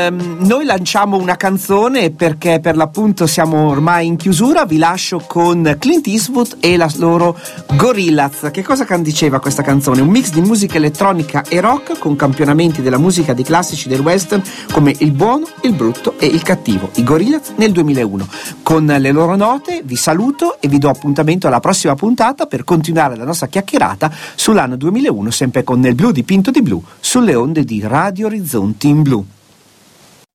Noi lanciamo una canzone perché per l'appunto siamo ormai in chiusura. Vi lascio con Clint Eastwood e la loro Gorillaz. Che cosa diceva questa canzone? Un mix di musica elettronica e rock con campionamenti della musica dei classici del western come Il buono, il brutto e il cattivo. I Gorillaz nel 2001. Con le loro note vi saluto e vi do appuntamento alla prossima puntata per continuare la nostra chiacchierata sull'anno 2001, sempre con Nel blu dipinto di blu, sulle onde di Radio Orizzonti in Blu.